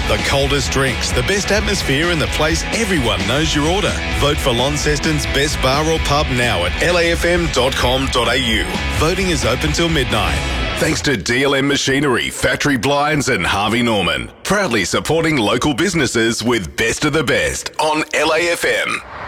The coldest drinks, the best atmosphere and the place everyone knows your order. Vote for Launceston's best bar or pub now at lafm.com.au. Voting is open till midnight. Thanks to DLM Machinery, Factory Blinds and Harvey Norman. Proudly supporting local businesses with Best of the Best on LAFM.